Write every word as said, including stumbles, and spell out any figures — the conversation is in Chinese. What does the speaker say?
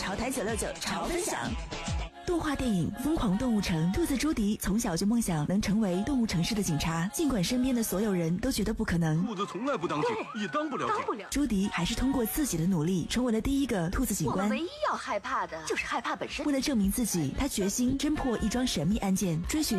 潮台九六九潮分享。动画电影《疯狂动物城》，兔子朱迪从小就梦想能成为动物城市的警察，尽管身边的所有人都觉得不可能。 兔子从来不当警，也当不了警。 朱迪还是通过自己的努力，成为了第一个兔子警官。 我们唯一要害怕的就是害怕本身。 为了证明自己，他决心侦破一桩神秘案件，追寻